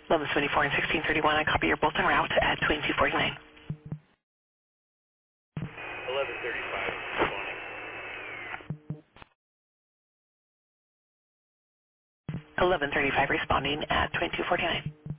1174 and 1631, I copy your Bolton route at 2249. 1135 responding. 1135 responding at 2249.